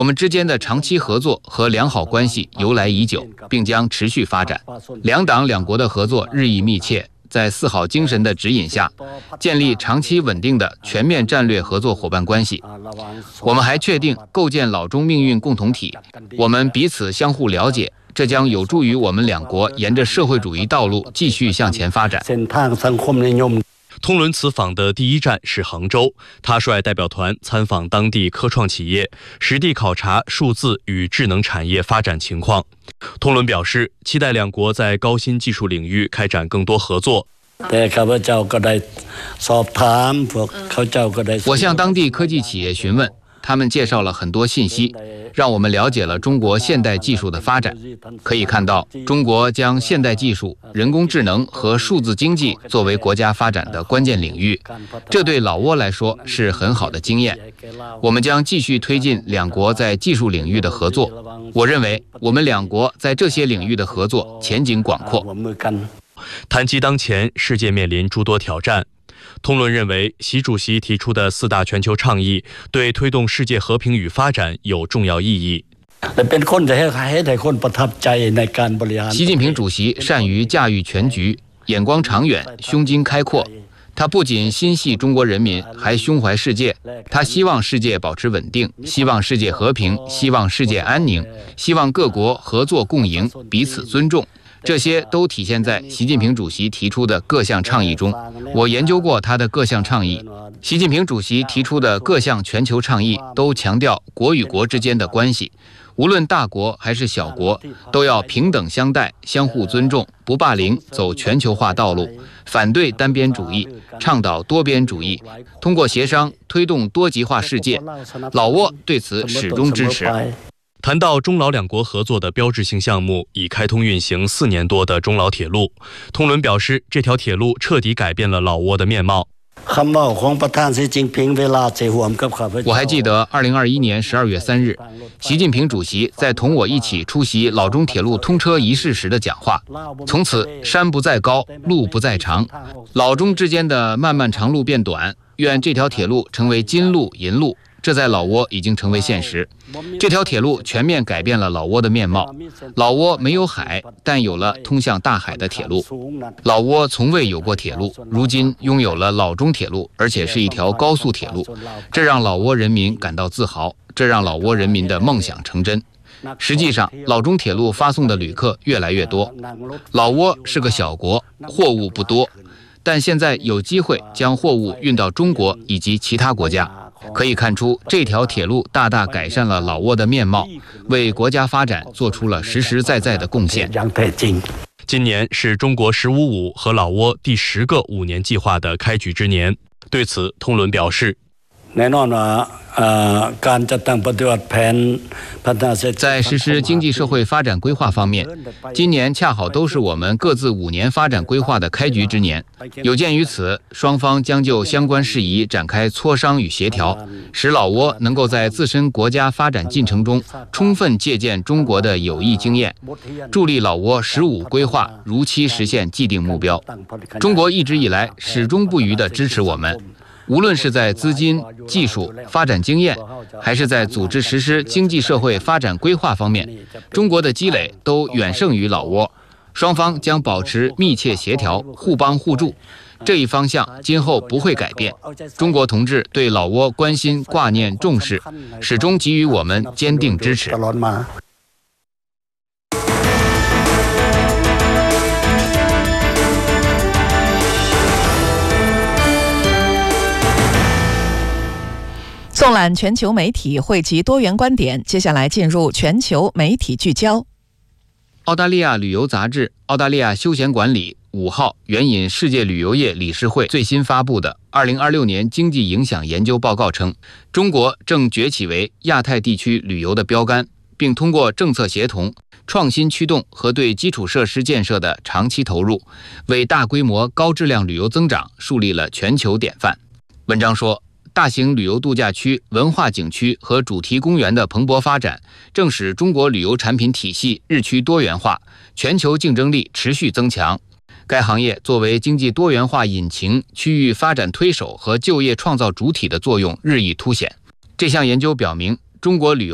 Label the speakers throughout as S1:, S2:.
S1: 我们之间的长期合作和良好关系由来已久，并将持续发展。两党两国的合作日益密切，在四好精神的指引下，建立长期稳定的全面战略合作伙伴关系。我们还确定构建老中命运共同体，我们彼此相互了解，这将有助于我们两国沿着社会主义道路继续向前发展。
S2: 通伦此访的第一站是杭州，他率代表团参访当地科创企业，实地考察数字与智能产业发展情况。通伦表示，期待两国在高新技术领域开展更多合作。
S1: 我向当地科技企业询问，他们介绍了很多信息，让我们了解了中国现代技术的发展。可以看到，中国将现代技术、人工智能和数字经济作为国家发展的关键领域，这对老挝来说是很好的经验。我们将继续推进两国在技术领域的合作。我认为，我们两国在这些领域的合作前景广阔。
S2: 谈及当前世界面临诸多挑战，通伦认为，习主席提出的4大全球倡议对推动世界和平与发展有重要意义。
S1: 习近平主席善于驾驭全局，眼光长远，胸襟开阔。他不仅心系中国人民，还胸怀世界。他希望世界保持稳定，希望世界和平，希望世界安宁，希望各国合作共赢，彼此尊重。这些都体现在习近平主席提出的各项倡议中。我研究过他的各项倡议，习近平主席提出的各项全球倡议都强调国与国之间的关系，无论大国还是小国，都要平等相待，相互尊重，不霸凌，走全球化道路，反对单边主义，倡导多边主义，通过协商推动多极化世界。老挝对此始终支持。
S2: 谈到中老两国合作的标志性项目，已开通运行4年多的中老铁路，通伦表示，这条铁路彻底改变了老挝的面貌。
S1: 我还记得2021年12月3日，习近平主席在同我一起出席老中铁路通车仪式时的讲话。从此，山不再高，路不再长，老中之间的漫漫长路变短，愿这条铁路成为金路银路。这在老挝已经成为现实。这条铁路全面改变了老挝的面貌。老挝没有海，但有了通向大海的铁路。老挝从未有过铁路，如今拥有了老中铁路，而且是一条高速铁路，这让老挝人民感到自豪，这让老挝人民的梦想成真。实际上，老中铁路发送的旅客越来越多。老挝是个小国，货物不多，但现在有机会将货物运到中国以及其他国家。可以看出，这条铁路大大改善了老挝的面貌，为国家发展做出了实实在在的贡献。
S2: 今年是中国“15+5”和老挝第10个5年计划的开局之年。对此，通伦表示，
S1: 在实施经济社会发展规划方面，今年恰好都是我们各自5年发展规划的开局之年。有鉴于此，双方将就相关事宜展开磋商与协调，使老挝能够在自身国家发展进程中充分借鉴中国的有益经验，助力老挝“15”规划如期实现既定目标。中国一直以来始终不渝地支持我们。无论是在资金、技术、发展经验，还是在组织实施经济社会发展规划方面，中国的积累都远胜于老挝。双方将保持密切协调，互帮互助。这一方向今后不会改变。中国同志对老挝关心、挂念、重视，始终给予我们坚定支持。
S3: 纵览全球媒体，汇集多元观点。接下来进入全球媒体聚焦。
S1: 澳大利亚旅游杂志《澳大利亚休闲管理》5号援引世界旅游业理事会最新发布的2026年经济影响研究报告称，中国正崛起为亚太地区旅游的标杆，并通过政策协同、创新驱动和对基础设施建设的长期投入，为大规模高质量旅游增长树立了全球典范。文章说，大型旅游度假区、文化景区和主题公园的蓬勃发展，正使中国旅游产品体系日趋多元化，全球竞争力持续增强。该行业作为经济多元化引擎、区域发展推手和就业创造主体的作用日益凸显。这项研究表明，中国旅游业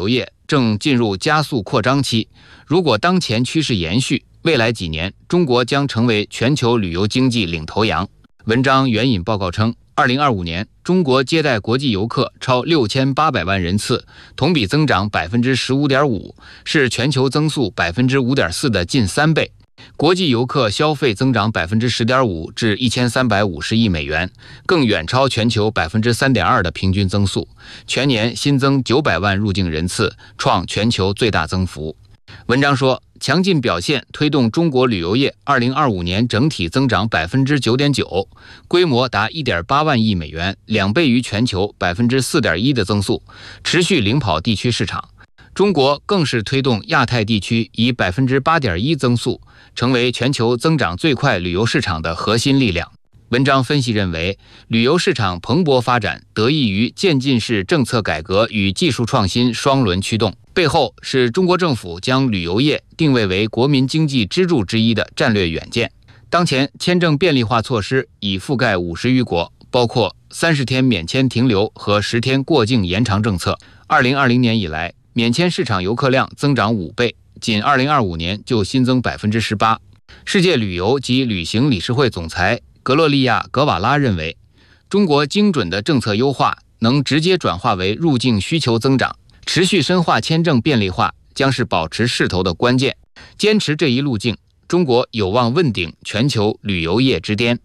S1: 正进入加速扩张期，如果当前趋势延续，未来几年中国将成为全球旅游经济领头羊。文章援引报告称，2025年中国接待国际游客超6800万人次，同比增长 15.5%， 是全球增速 5.4% 的近3倍。国际游客消费增长 10.5% 至1350亿美元，更远超全球 3.2% 的平均增速。全年新增900万入境人次，创全球最大增幅。文章说，强劲表现推动中国旅游业2025年整体增长 9.9%， 规模达 1.8 万亿美元，2倍于全球 4.1% 的增速，持续领跑地区市场。中国更是推动亚太地区以 8.1% 增速，成为全球增长最快旅游市场的核心力量。文章分析认为，旅游市场蓬勃发展得益于渐进式政策改革与技术创新双轮驱动，背后是中国政府将旅游业定位为国民经济支柱之一的战略远见。当前签证便利化措施已覆盖50余国，包括30天免签停留和10天过境延长政策。2020年以来，免签市场游客量增长5倍，仅2025年就新增 18%。世界旅游及旅行理事会总裁格洛利亚·格瓦拉认为，中国精准的政策优化能直接转化为入境需求增长，持续深化签证便利化将是保持势头的关键。坚持这一路径，中国有望问鼎全球旅游业之巅。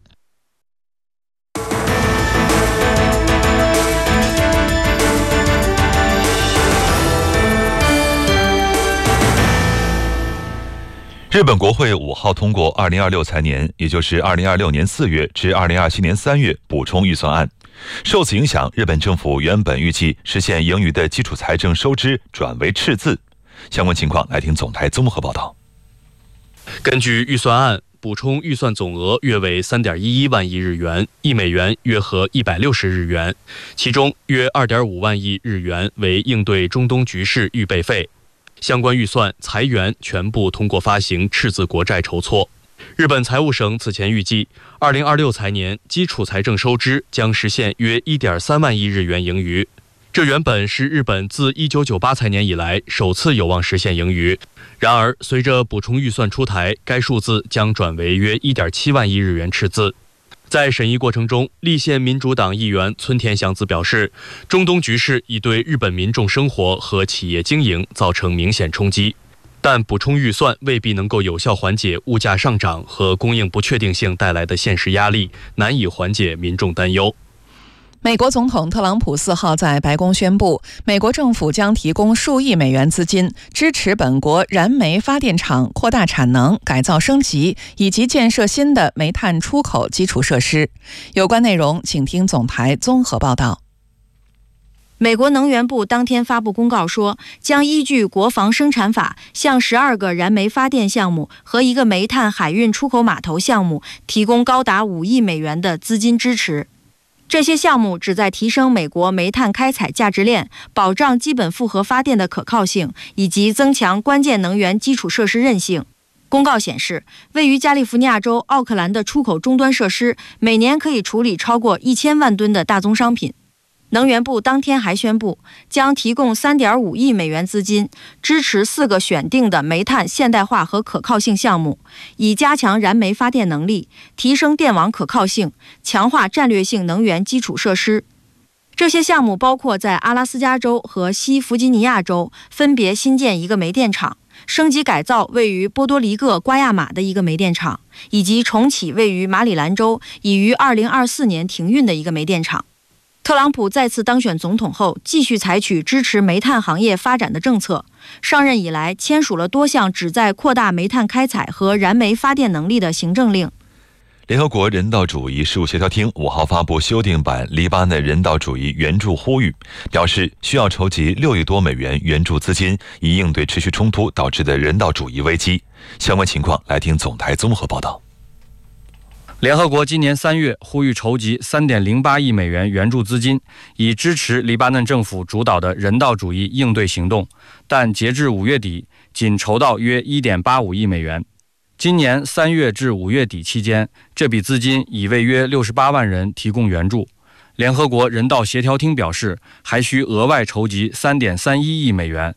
S4: 日本国会5号通过2026财年，也就是2026年4月至2027年3月补充预算案。受此影响，日本政府原本预计实现盈余的基础财政收支转为赤字。相关情况来听总台综合报道。
S2: 根据预算案，补充预算总额约为 3.11 万亿日元，1美元约合160日元，其中约 2.5 万亿日元为应对中东局势预备费。相关预算财源全部通过发行赤字国债筹措。日本财务省此前预计，2026财年基础财政收支将实现约 1.3 万亿日元盈余，这原本是日本自1998财年以来首次有望实现盈余。然而，随着补充预算出台，该数字将转为约 1.7 万亿日元赤字。在审议过程中，立宪民主党议员村田祥子表示，中东局势已对日本民众生活和企业经营造成明显冲击，但补充预算未必能够有效缓解物价上涨和供应不确定性带来的现实压力，难以缓解民众担忧。
S3: 美国总统特朗普4号在白宫宣布，美国政府将提供数亿美元资金，支持本国燃煤发电厂扩大产能、改造升级，以及建设新的煤炭出口基础设施。有关内容，请听总台综合报道。
S5: 美国能源部当天发布公告说，将依据国防生产法，向12个燃煤发电项目和一个煤炭海运出口码头项目提供高达5亿美元的资金支持。这些项目旨在提升美国煤炭开采价值链，保障基本复合发电的可靠性，以及增强关键能源基础设施韧性。公告显示，位于加利福尼亚州奥克兰的出口终端设施每年可以处理超过1000万吨的大宗商品。能源部当天还宣布，将提供 3.5 亿美元资金，支持4个选定的煤炭现代化和可靠性项目，以加强燃煤发电能力，提升电网可靠性，强化战略性能源基础设施。这些项目包括在阿拉斯加州和西弗吉尼亚州分别新建一个煤电厂，升级改造位于波多黎各瓜亚马的一个煤电厂，以及重启位于马里兰州已于2024年停运的一个煤电厂。特朗普再次当选总统后，继续采取支持煤炭行业发展的政策。上任以来，签署了多项旨在扩大煤炭开采和燃煤发电能力的行政令。
S4: 联合国人道主义事务协调厅5号发布修订版黎巴嫩人道主义援助呼吁，表示需要筹集6亿多美元援助资金，以应对持续冲突导致的人道主义危机。相关情况来听总台综合报道。
S6: 联合国今年3月呼吁筹集 3.08 亿美元援助资金，以支持黎巴嫩政府主导的人道主义应对行动，但截至5月底，仅筹到约 1.85 亿美元。今年3月至5月底期间，这笔资金已为约68万人提供援助。联合国人道协调厅表示，还需额外筹集 3.31 亿美元。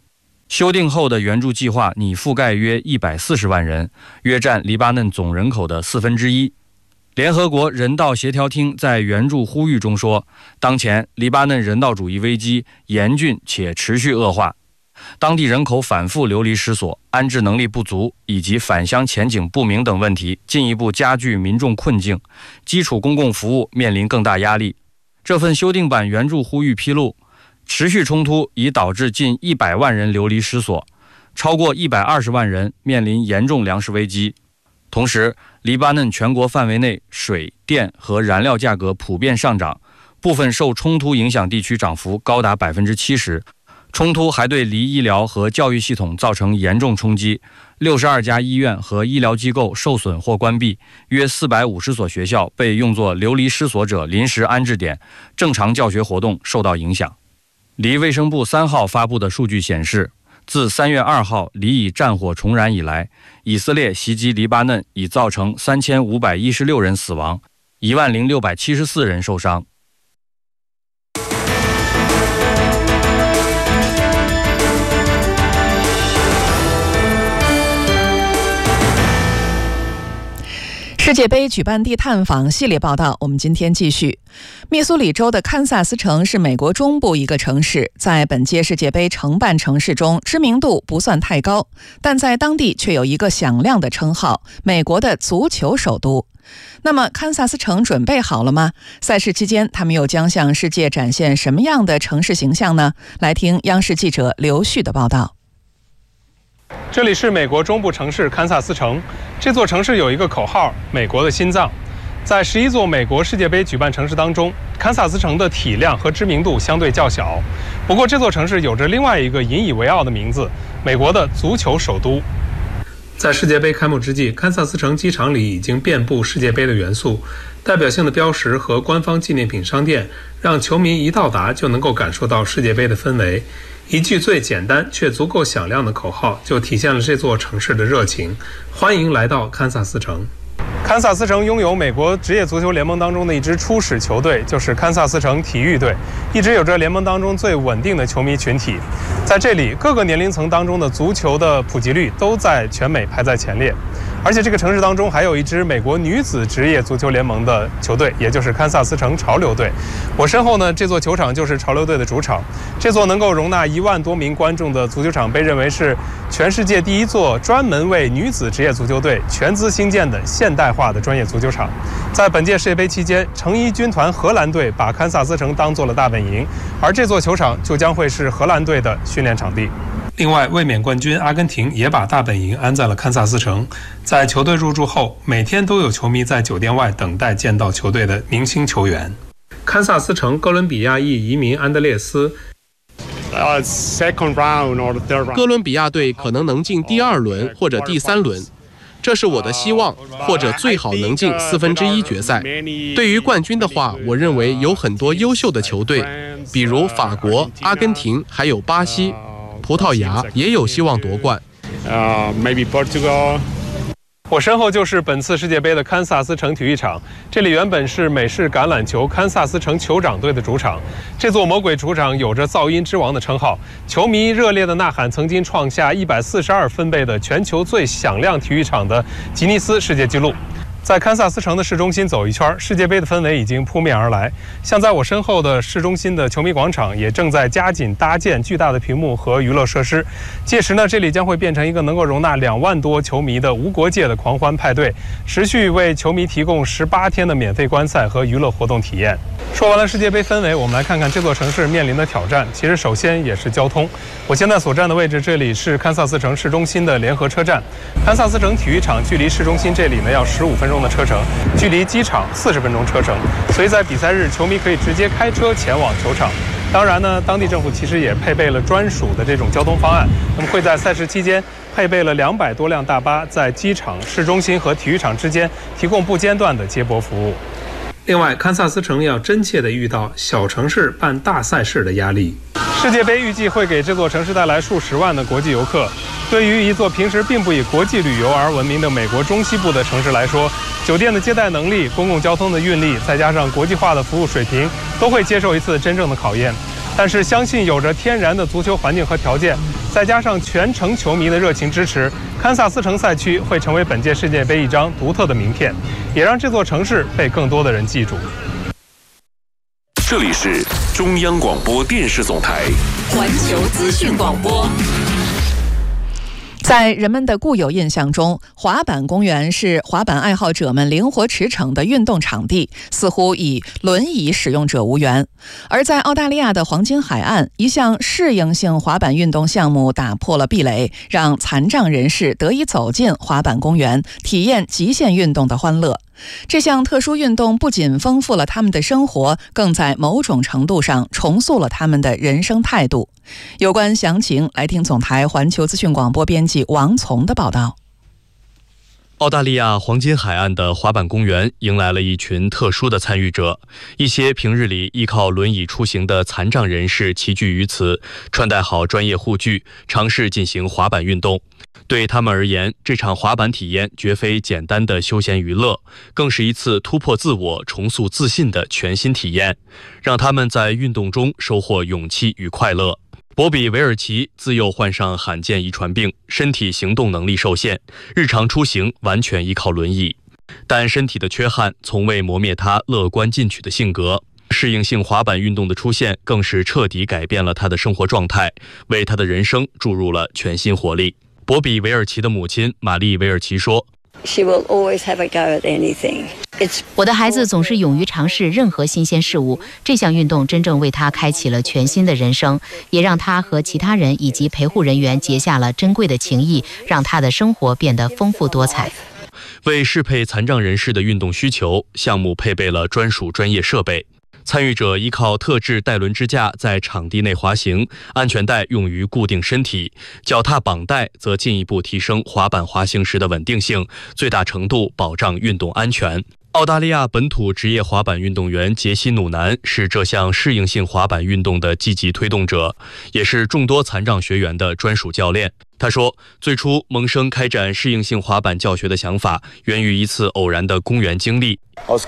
S6: 修订后的援助计划拟覆盖约140万人，约占黎巴嫩总人口的1/4。联合国人道协调厅在援助呼吁中说，当前黎巴嫩人道主义危机严峻且持续恶化，当地人口反复流离失所，安置能力不足以及返乡前景不明等问题进一步加剧民众困境，基础公共服务面临更大压力。这份修订版援助呼吁披露，持续冲突已导致近100万人流离失所，超过120万人面临严重粮食危机。同时，黎巴嫩全国范围内水电和燃料价格普遍上涨，部分受冲突影响地区涨幅高达70%。冲突还对黎医疗和教育系统造成严重冲击，62家医院和医疗机构受损或关闭，约450所学校被用作流离失所者临时安置点，正常教学活动受到影响。黎卫生部3号发布的数据显示，自3月2号黎以战火重燃以来，以色列袭击黎巴嫩已造成3516人死亡，10674人受伤。
S3: 世界杯举办地探访系列报道，我们今天继续。密苏里州的堪萨斯城是美国中部一个城市，在本届世界杯承办城市中知名度不算太高，但在当地却有一个响亮的称号——美国的足球首都。那么堪萨斯城准备好了吗？赛事期间，他们又将向世界展现什么样的城市形象呢？来听央视记者刘旭的报道。
S7: 这里是美国中部城市堪萨斯城，这座城市有一个口号：美国的心脏。在11座美国世界杯举办城市当中，堪萨斯城的体量和知名度相对较小。不过这座城市有着另外一个引以为傲的名字——美国的足球首都。在世界杯开幕之际，堪萨斯城机场里已经遍布世界杯的元素，代表性的标识和官方纪念品商店让球迷一到达就能够感受到世界杯的氛围。一句最简单却足够响亮的口号就体现了这座城市的热情。欢迎来到堪萨斯城。堪萨斯城拥有美国职业足球联盟当中的一支初始球队，就是堪萨斯城体育队，一直有着联盟当中最稳定的球迷群体。在这里，各个年龄层当中的足球的普及率都在全美排在前列。而且这个城市当中还有一支美国女子职业足球联盟的球队，也就是堪萨斯城潮流队。我身后呢，这座球场就是潮流队的主场。这座能够容纳1万多名观众的足球场被认为是全世界第一座专门为女子职业足球队全资兴建的现代化的专业足球场。在本届世界杯期间，成衣军团荷兰队把堪萨斯城当作了大本营，而这座球场就将会是荷兰队的训练场地。另外，卫冕冠军阿根廷也把大本营安在了堪萨斯城。在球队入驻后，每天都有球迷在酒店外等待见到球队的明星球员。堪萨斯城哥伦比亚裔移民安德烈斯，
S8: 哥伦比亚队可能能进第2轮或者第3轮，这是我的希望，或者最好能进1/4决赛。对于冠军的话，我认为有很多优秀的球队，比如法国、阿根廷，还有巴西。葡萄牙也有希望夺冠。
S7: 我身后就是本次世界杯的堪萨斯城体育场，这里原本是美式橄榄球堪萨斯城酋长队的主场。这座魔鬼主场有着噪音之王的称号，球迷热烈的呐喊曾经创下142分贝的全球最响亮体育场的吉尼斯世界纪录。在堪萨斯城的市中心走一圈，世界杯的氛围已经扑面而来。像在我身后的市中心的球迷广场，也正在加紧搭建巨大的屏幕和娱乐设施。届时呢，这里将会变成一个能够容纳2万多球迷的无国界的狂欢派对，持续为球迷提供18天的免费观赛和娱乐活动体验。说完了世界杯氛围，我们来看看这座城市面临的挑战。其实首先也是交通。我现在所站的位置，这里是堪萨斯城市中心的联合车站。堪萨斯城体育场距离市中心这里呢要15分钟的车程，距离机场40分钟车程，所以在比赛日，球迷可以直接开车前往球场。当然呢，当地政府其实也配备了专属的这种交通方案，那么会在赛事期间配备了200多辆大巴，在机场、市中心和体育场之间提供不间断的接驳服务。另外，堪萨斯城要真切地遇到小城市办大赛事的压力。世界杯预计会给这座城市带来数十万的国际游客。对于一座平时并不以国际旅游而闻名的美国中西部的城市来说，酒店的接待能力、公共交通的运力，再加上国际化的服务水平，都会接受一次真正的考验。但是相信有着天然的足球环境和条件， 再加上全城球迷的热情支持，堪萨斯城赛区会成为本届世界杯一张独特的名片，也让这座城市被更多的人记住。
S9: 这里是中央广播电视总台
S3: 环球资讯广播。在人们的固有印象中，滑板公园是滑板爱好者们灵活驰骋的运动场地，似乎与轮椅使用者无缘。而在澳大利亚的黄金海岸，一项适应性滑板运动项目打破了壁垒，让残障人士得以走进滑板公园，体验极限运动的欢乐。这项特殊运动不仅丰富了他们的生活，更在某种程度上重塑了他们的人生态度。有关详情，来听总台环球资讯广播编辑王从的报道。
S2: 澳大利亚黄金海岸的滑板公园迎来了一群特殊的参与者，一些平日里依靠轮椅出行的残障人士齐聚于此，穿戴好专业护具，尝试进行滑板运动。对他们而言，这场滑板体验绝非简单的休闲娱乐，更是一次突破自我、重塑自信的全新体验，让他们在运动中收获勇气与快乐。博比·韦尔奇自幼患上罕见遗传病，身体行动能力受限，日常出行完全依靠轮椅。但身体的缺憾从未磨灭他乐观进取的性格。适应性滑板运动的出现，更是彻底改变了他的生活状态，为他的人生注入了全新活力。博比·韦尔奇的母亲玛丽·韦尔奇说
S10: ：“She will always have a go at anything.”
S5: 我的孩子总是勇于尝试任何新鲜事物，这项运动真正为他开启了全新的人生，也让他和其他人以及陪护人员结下了珍贵的情谊，让他的生活变得丰富多彩。
S2: 为适配残障人士的运动需求，项目配备了专属专业设备。参与者依靠特制带轮支架在场地内滑行，安全带用于固定身体，脚踏绑带则进一步提升滑板滑行时的稳定性，最大程度保障运动安全。澳大利亚本土职业滑板运动员杰西·努南是这项适应性滑板运动的积极推动者，也是众多残障学员的专属教练。他说，最初萌生开展适应性滑板教学的想法源于一次偶然的公园经历。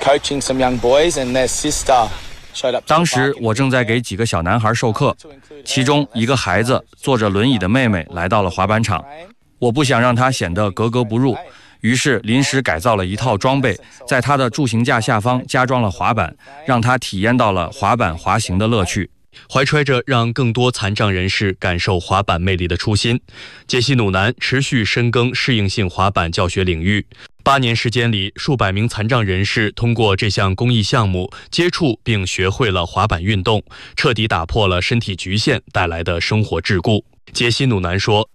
S6: 当时我正在给几个小男孩授课，其中一个孩子坐着轮椅的妹妹来到了滑板场，我不想让她显得格格不入，于是临时改造了一套装备，在她的助行架下方加装了滑板，让她体验到了滑板滑行的乐趣。
S2: 怀揣着让更多残障人士感受滑板魅力的初心，杰西·努南持续深耕适应性滑板教学领域。8年时间里，数百名残障人士通过这项公益项目接触并学会了滑板运动，彻底打破了身体局限带来的生活桎梏。杰西·努南说，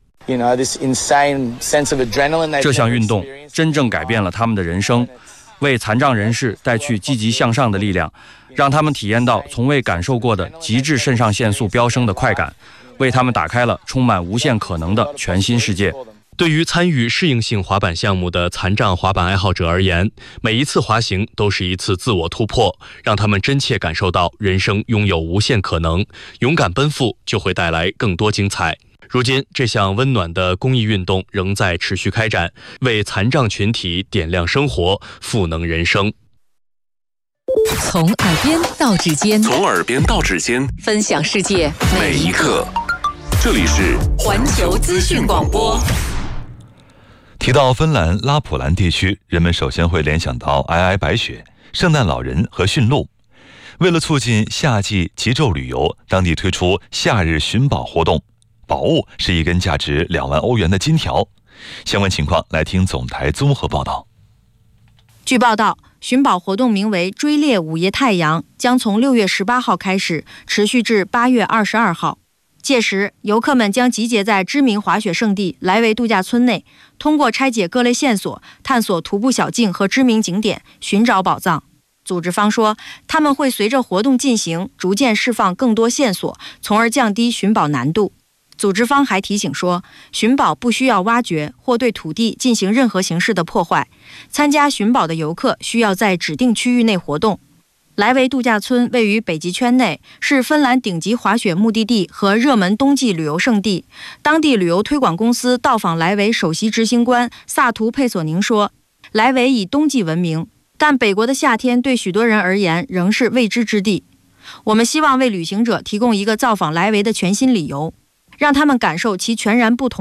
S6: 这项运动真正改变了他们的人生，为残障人士带去积极向上的力量，让他们体验到从未感受过的极致肾上腺素飙升的快感，为他们打开了充满无限可能的全新世界。
S2: 对于参与适应性滑板项目的残障滑板爱好者而言，每一次滑行都是一次自我突破，让他们真切感受到人生拥有无限可能，勇敢奔赴就会带来更多精彩。如今，这项温暖的公益运动仍在持续开展，为残障群体点亮生活，赋能人生。
S3: 从耳边到指尖，
S9: 从耳边到指尖，
S3: 分享世界
S9: 每一刻。这里是
S3: 环球资讯广播。
S4: 提到芬兰拉普兰地区，人们首先会联想到皑皑白雪、圣诞老人和驯鹿。为了促进夏季极昼旅游，当地推出夏日寻宝活动，宝物是一根价值2万欧元的金条。相关情况来听总台综合报道。
S5: 据报道，寻宝活动名为追猎午夜太阳，将从6月18号开始，持续至8月22号。届时，游客们将集结在知名滑雪胜地莱维度假村内，通过拆解各类线索，探索徒步小径和知名景点，寻找宝藏。组织方说，他们会随着活动进行，逐渐释放更多线索，从而降低寻宝难度。组织方还提醒说，寻宝不需要挖掘或对土地进行任何形式的破坏。参加寻宝的游客需要在指定区域内活动。莱维度假村位于北极圈内，是芬兰顶级滑雪目的地和热门冬季旅游胜地。当地旅游推广公司到访莱维首席执行官萨图佩索宁说，莱维以冬季闻名，但北国的夏天对许多人而言仍是未知之地。我们希望为旅行者提供一个造访莱维的全新理由， 让他们感受其全然不同